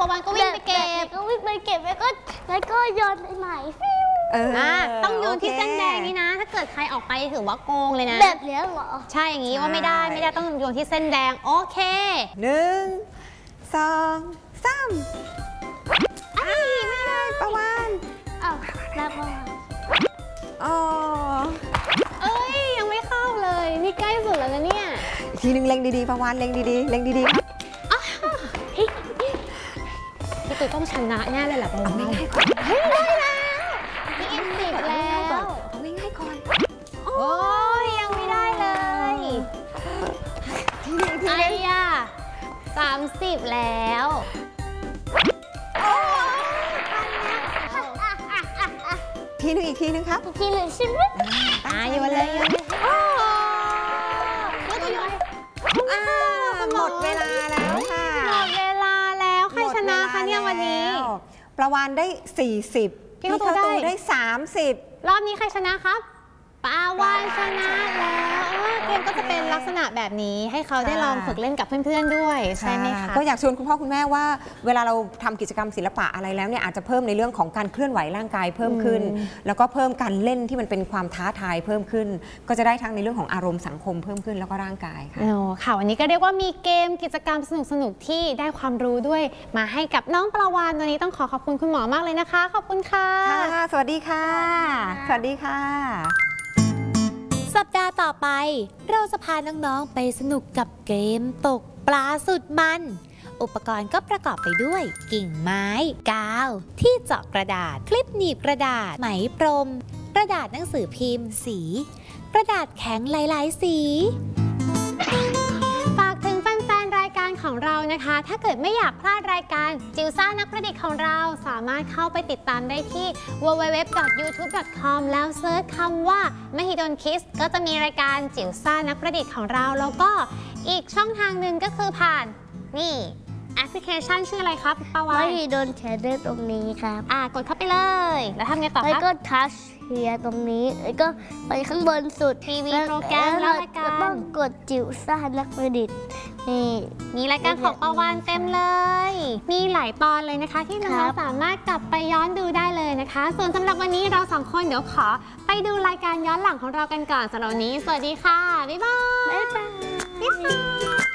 ประวันก็วิ่งไปเก็บก็วิ่งไปเก็บแล้วก็โยนไปใหม่ต้องโยนที่เส้นแดงนี่นะถ้าเกิดใครออกไปถือว่าโกงเลยนะแบบนี้เหรอใช่อย่างนี้ว่าไม่ได้ต้องโยนที่เส้นแดงโอเค 1 2 3ไม่ได้ประวานแล้วก็ยังไม่เข้าเลยนี่ใกล้สุดแล้วนะเนี่ยอีกทีนึงเล็งดีๆประวานเล็งดีๆเล็งดีๆครับพี่ตุ๋ยต้องชนะแน่เลยแหละประวานง่ายก่อนได้แล้วพี่อิม10แล้วเอาง่ายก่อนโอ้ยยังไม่ได้เลยทีนึง 30แล้วอีกทีนึงครับอีกทีนึงใช่ไหมอยู่มาเลยหมดเวลาแล้วค่ะหมดเวลาแล้วใครชนะคะเนี่ยวันนี้ประวานได้40พี่เข้าตูได้30 รอบนี้ใครชนะครับปาวานชนะแล้วเกมก็จะเป็นลักษณะแบบนี้ให้เขาได้ลองฝึกเล่นกับเพื่อนๆด้วยใช่ไหมคะก็อยากชวนคุณพ่อคุณแม่ว่าเวลาเราทำกิจกรรมศิลปะอะไรแล้วเนี่ยอาจจะเพิ่มในเรื่องของการเคลื่อนไหวร่างกายเพิ่มขึ้นแล้วก็เพิ่มการเล่นที่มันเป็นความท้าทายเพิ่มขึ้นก็จะได้ทั้งในเรื่องของอารมณ์สังคมเพิ่มขึ้นแล้วก็ร่างกายค่ะค่ะวันนี้ก็เรียกว่ามีเกมกิจกรรมสนุกๆที่ได้ความรู้ด้วยมาให้กับน้องปลาวานวันนี้ต้องขอบคุณคุณหมอมากเลยนะคะขอบคุณค่ะสวัสดีค่ะสวัสดีค่ะสัปดาห์ต่อไปเราจะพาน้องๆไปสนุกกับเกมตกปลาสุดมันอุปกรณ์ก็ประกอบไปด้วยกิ่งไม้กาวที่เจาะกระดาษคลิปหนีบกระดาษไหมพรมกระดาษหนังสือพิมพ์สีกระดาษแข็งหลายๆสีฝากถึงแฟนๆรายการของเรานะคะถ้าเกิดไม่อยากพลาดรายการจิ๋วซ่านักประดิษฐ์ของเราสามารถเข้าไปติดตามได้ที่ www.youtube.com แล้วเซิร์ชคำว่ามหิดลคิดก็จะมีรายการจิ๋วซ่านักประดิษฐ์ของเราแล้วก็อีกช่องทางหนึ่งก็คือผ่านนี่แอปพลิเคชันชื่ออะไรครับปาวานมหิดลแชนเนลตรงนี้ครับกดเข้าไปเลยแล้วทำไงต่อครับแล้วก็ทัชเฮียตรงนี้แล้วก็ไปข้างบนสุดทีวีโปรแกรมรายการต้องกดจิ๋วซ่านักประดิษฐ์นี่มีรายการของปาวานเต็มเลยมีหลายตอนเลยนะคะที่น้องๆสามารถกลับไปย้อนดูได้เลยนะคะส่วนสำหรับวันนี้เราสองคนเดี๋ยวขอไปดูรายการย้อนหลังของเรากันก่อนสำหรับวันนี้สวัสดีค่ะบ๊ายบาย